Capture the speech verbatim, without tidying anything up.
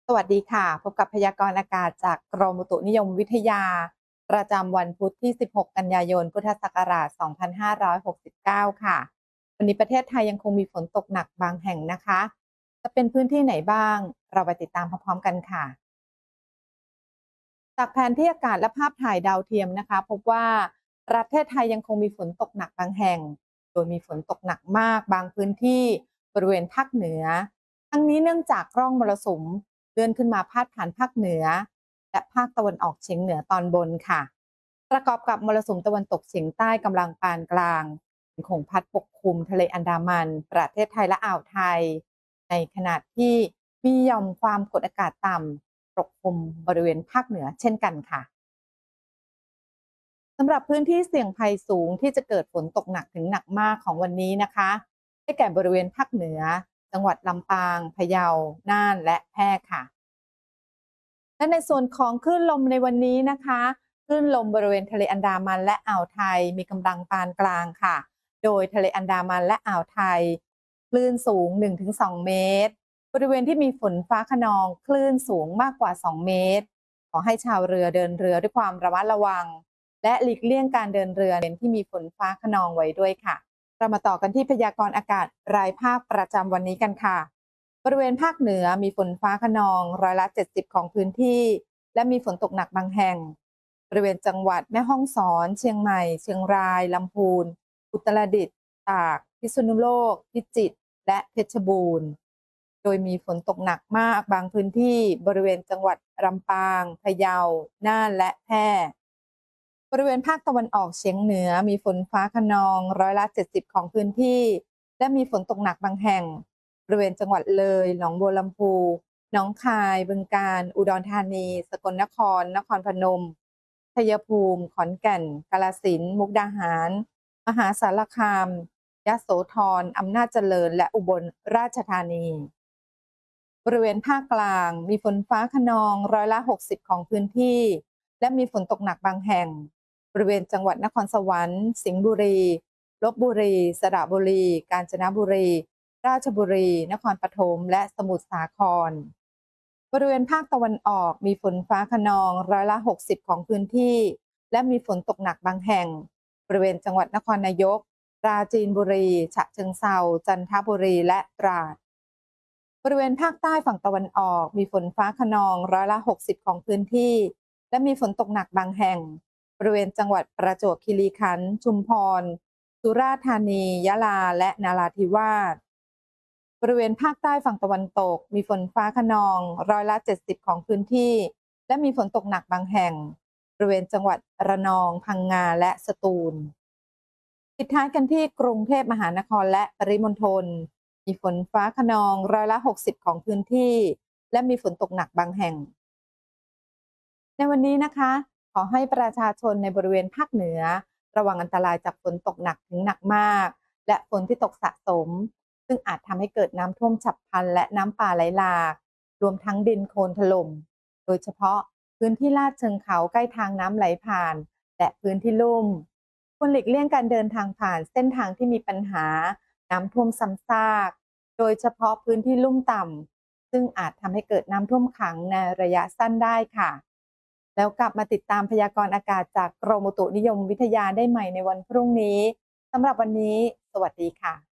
สวัสดีค่ะพบกับพยากรณ์อากาศจากกรมอุตุนิยมวิทยาประจำวันพุธที่ สิบหก กันยายน พุทธศักราช สองพันห้าร้อยหกสิบเก้า ค่ะ วันนี้ประเทศไทยยังคงมีฝนตกหนักบางแห่งนะคะ จะเป็นพื้นที่ไหนบ้าง เราไปติดตามพร้อมๆกันค่ะ จากแผนที่อากาศและภาพถ่ายดาวเทียมนะคะพบว่าประเทศไทยยังคงมีฝนตกหนักบางแห่งโดยมีฝนตกหนักมากบางพื้นที่บริเวณภาคเหนือทั้งนี้เนื่องจากร่องมรสุมเลื่อนขึ้นมาพาดผ่านภาคเหนือและภาคตะวันออกเฉียงเหนือตอนบนค่ะประกอบกับมรสุมตะวันตกเฉียงใต้กำลังปานกลางยังคงพัดปกคลุมทะเลอันดามันประเทศไทยและอ่าวไทยในขณะที่มีหย่อมความกดอากาศต่ำปกคลุมบริเวณภาคเหนือเช่นกันค่ะสำหรับพื้นที่เสี่ยงภัยสูงที่จะเกิดฝนตกหนักถึงหนักมากของวันนี้นะคะได้แก่บริเวณภาคเหนือจังหวัดลำปางพะเยาน่านและแพร่ค่ะและในส่วนของคลื่นลมในวันนี้นะคะคลื่นลมบริเวณทะเลอันดามันและอ่าวไทยมีกำลังปานกลางค่ะโดยทะเลอันดามันและอ่าวไทยคลื่นสูง หนึ่งถึงสอง เมตรบริเวณที่มีฝนฟ้าคะนองคลื่นสูงมากกว่า สอง เมตรขอให้ชาวเรือเดินเรือด้วยความระมัดระวังและหลีกเลี่ยงการเดินเรือในที่มีฝนฟ้าคะนองไว้ด้วยค่ะเรามาต่อกันที่พยากรณ์อากาศรายภาคประจำวันนี้กันค่ะบริเวณภาคเหนือมีฝนฟ้าคะนองร้อยละเจ็ดสิบของพื้นที่และมีฝนตกหนักบางแห่งบริเวณจังหวัดแม่ฮ่องสอนเชียงใหม่เชียงรายลำพูนอุตรดิตถ์ตากพิษณุโลกพิจิตรและเพชรบูรณ์โดยมีฝนตกหนักมากบางพื้นที่บริเวณจังหวัดลำปางพะเยาน่านและแพร่บริเวณภาคตะวันออกเฉียงเหนือมีฝนฟ้าคะนองร้อยละเจ็ดสิบของพื้นที่และมีฝนตกหนักบางแห่งบริเวณจังหวัดเลยหนองบัวลำพูหนองคายบึงกาฬอุดรธานีสกลนครนครพนมชัยภูมิขอนแก่นกาฬสินธุ์มุกดาหารมหาสารคามยโสธรอำนาจเจริญและอุบลราชธานีบริเวณภาคกลางมีฝนฟ้าคะนองร้อยละหกสิบของพื้นที่และมีฝนตกหนักบางแห่งบริเวณจังหวัดนครสวรรค์สิงห์บุรีลพบุรีสระบุรีกาญจนบุรีราชบุรีนครปฐมและสมุทรสาครบริเวณภาคตะวันออกมีฝนฟ้าคะนองร้อยละหกสิบของพื้นที่และมีฝนตกหนักบางแห่งบริเวณจังหวัดนครนายกปราจีนบุรีฉะเชิงเทราจันทบุรีและตราดบริเวณภาคใต้ฝั่งตะวันออกมีฝนฟ้าคะนองร้อยละหกสิบของพื้นที่และมีฝนตกหนักบางแห่งบริเวณจังหวัดประจวบคีรีขันธ์ชุมพรสุราษฎร์ธานียะลาและนราธิวาสบริเวณภาคใต้ฝั่งตะวันตกมีฝนฟ้าคะนองร้อยละเจ็ดสิบของพื้นที่และมีฝนตกหนักบางแห่งบริเวณจังหวัดระนองพังงาและสตูลปิดท้ายกันที่กรุงเทพมหานครและปริมณฑลมีฝนฟ้าคะนองร้อยละหกสิบของพื้นที่และมีฝนตกหนักบางแห่งในวันนี้นะคะขอให้ประชาชนในบริเวณภาคเหนือระวังอันตรายจากฝนตกหนักถึงหนักมากและฝนที่ตกสะสมซึ่งอาจทำให้เกิดน้ำท่วมฉับพลันและน้ำป่าไหลหลากรวมทั้งดินโคลนถล่มโดยเฉพาะพื้นที่ลาดเชิงเขาใกล้ทางน้ำไหลผ่านและพื้นที่ลุ่มควรหลีกเลี่ยงการเดินทางผ่านเส้นทางที่มีปัญหาน้ำท่วมซ้ำซากโดยเฉพาะพื้นที่ลุ่มต่ำซึ่งอาจทำให้เกิดน้ำท่วมขังในระยะสั้นได้ค่ะแล้วกลับมาติดตามพยากรณ์อากาศจากกรมอุตุนิยมวิทยาได้ใหม่ในวันพรุ่งนี้สำหรับวันนี้สวัสดีค่ะ